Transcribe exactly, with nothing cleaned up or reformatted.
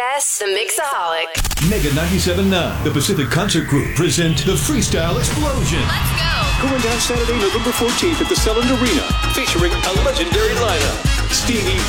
guess the Mixaholic. Mega ninety-seven point nine, the Pacific Concert Group present the Freestyle Explosion. Let's go. Going down Saturday, November fourteenth at the Selland Arena, featuring a legendary lineup. Stevie